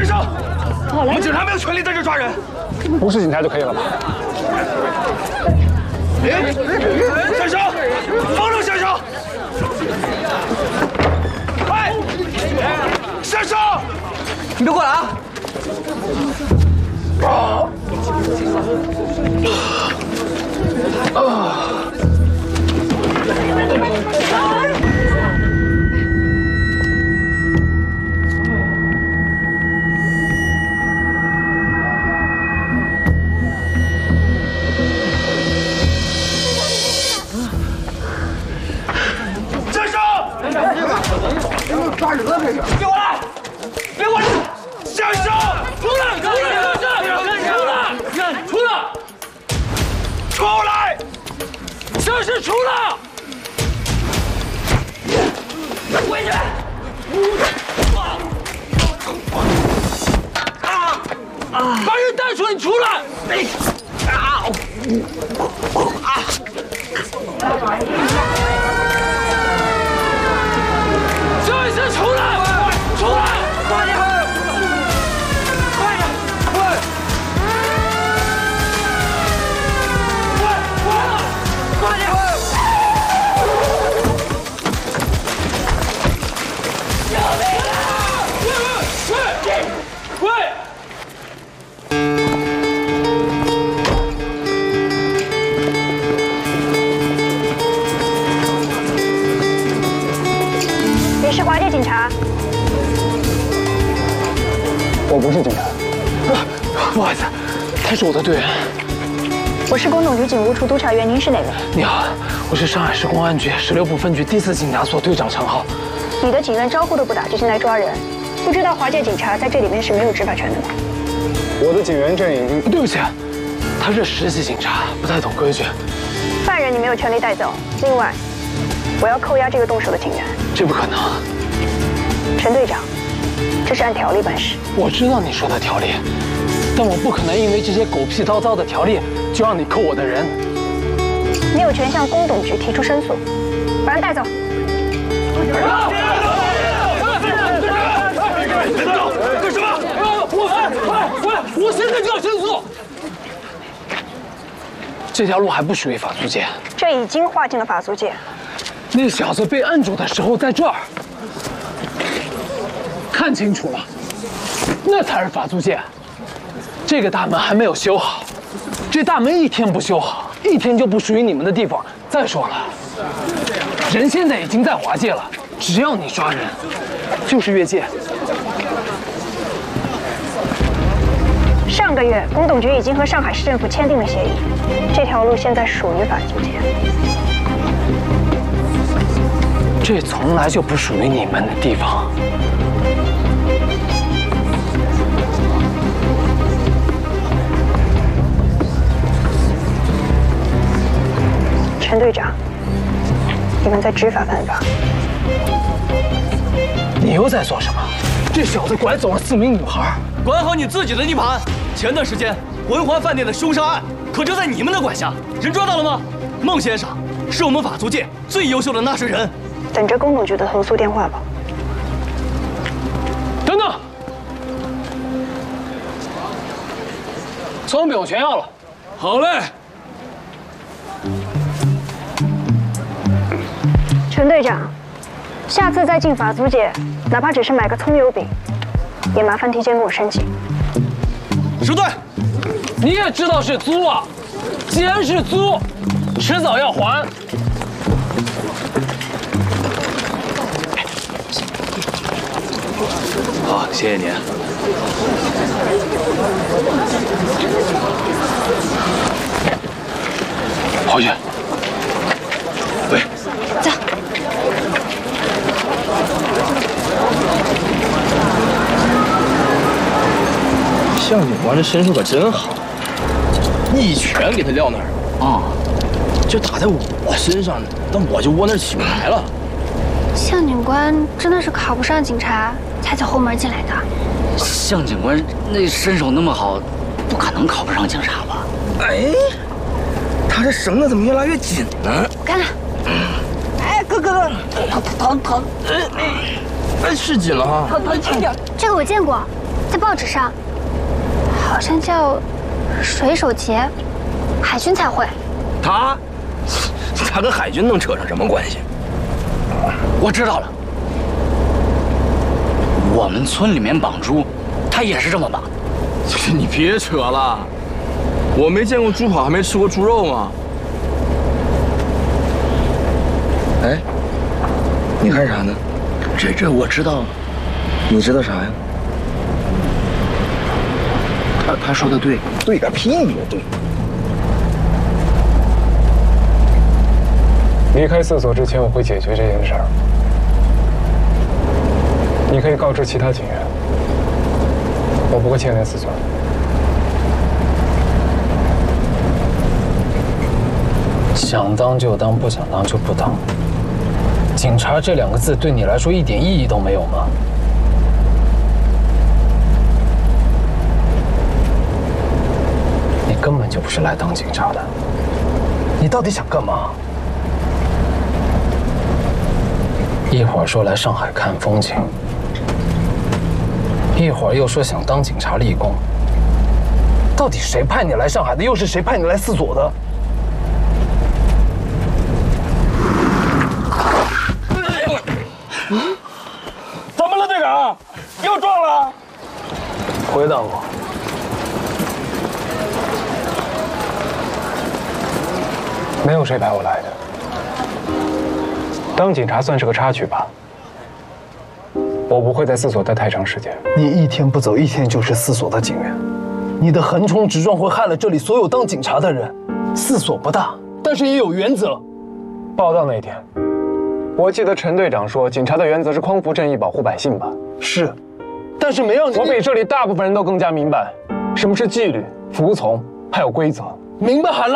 生， 我们警察没有权利在这抓人。 不是警察就可以了吧？ 先生，放手，先生！哎，先生， 你别过来啊！ 抓人了这是！ 别过来！别过来！先生，出来！出来！先生，出来！回去！把人带出来！你出来！先生，出来！出来！快点！快点！快点！救命啊！喂！ 你是华界警察？ 我不是警察。 不好意思，他是我的队员。 我是工董局警务处督察员，您是哪位？ 你好，我是上海市公安局16部分局第4警察所队长陈浩。 你的警员招呼都不打就进来抓人，不知道华界警察在这里面是没有执法权的吗？ 我的警员证已经…… 对不起，他是实习警察，不太懂规矩。 犯人你没有权利带走。另外，我要扣押这个动手的警员。 这不可能。 陈队长，这是按条例办事。 我知道你说的条例，但我不可能因为这些狗屁叨叨的条例就让你扣我的人。 你有权向工董局提出申诉，把人带走。 干什么？ 我现在就要申诉。这条路还不属于法租界， 这已经划进了法租界。 那小子被摁住的时候在这儿，看清楚了，那才是法租界。这个大门还没有修好，这大门一天不修好，一天就不属于你们的地方。再说了，人现在已经在华界了，只要你抓人，就是越界。 上个月，工董局已经和上海市政府签订了协议，这条路现在属于法租界。 这从来就不属于你们的地方。 陈队长，你们在知法犯法。 你又在做什么？这小子拐走了4名女孩。 管好你自己的地盘。前段时间文华饭店的凶杀案，可就在你们的管辖。人抓到了吗？孟先生是我们法租界最优秀的纳税人。 等着工董局的投诉电话吧。 等等，葱饼我全要了。 好嘞。 陈队长，下次再进法租界，哪怕只是买个葱油饼，也麻烦提前跟我申请。 收队。 你也知道是租啊，既然是租，迟早要还。 好，谢谢您。 回去。 喂， 走。 向警官这身手可真好，一拳给他撂那儿啊！就打在我身上，但我就窝那儿起不来了。 向警官真的是考不上警察才从后门进来的。 向警官那身手那么好，不可能考不上警察吧？ 哎，他这绳子怎么越拉越紧呢？ 看看， 哎，哥，疼，哎，是紧了哈。 这个我见过， 在报纸上，好像叫水手节，海军才会。 他跟海军能扯上什么关系？ 我知道了，我们村里面绑猪，他也是这么绑。 你别扯了，我没见过猪跑，还没吃过猪肉吗？哎，你看啥呢？这我知道，你知道啥呀？他说的对，对个屁呀对！ 离开四所之前，我会解决这件事儿。你可以告知其他警员，我不会牵连四所。 想当就当，不想当就不当。警察这2个字对你来说一点意义都没有吗？你根本就不是来当警察的，你到底想干嘛？一会儿说来上海看风景，一会儿又说想当警察立功。到底谁派你来上海的？又是谁派你来四所的？ 怎么了，队长？又撞了？ 回答我。 没有谁派我来的。当警察算是个插曲吧。我不会在四所待太长时间。 你一天不走，一天就是四所的警员。你的横冲直撞会害了这里所有当警察的人。四所不大，但是也有原则。 报道那天，我记得陈队长说，警察的原则是匡扶正义，保护百姓吧？ 是，但是没让你。 我比这里大部分人都更加明白，什么是纪律、服从，还有规则。 明白还拉